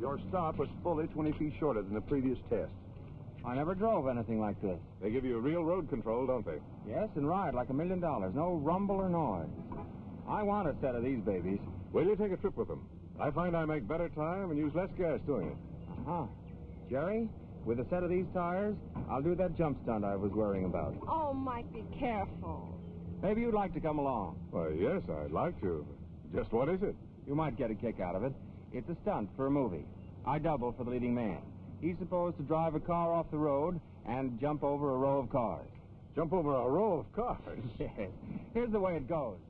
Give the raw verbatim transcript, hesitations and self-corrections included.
Your start was fully twenty feet shorter than the previous test. I never drove anything like this. They give you real road control, don't they? Yes, and ride like a million dollars. No rumble or noise. I want a set of these babies. Will you take a trip with them? I find I make better time and use less gas doing it. Uh-huh. Jerry, with a set of these tires, I'll do that jump stunt I was worrying about. Oh, Mike, be careful. Maybe you'd like to come along. Why, yes, I'd like to. Just what is it? You might get a kick out of it. It's a stunt for a movie. I double for the leading man. He's supposed to drive a car off the road and jump over a row of cars. Jump over a row of cars? Yes. Here's the way it goes.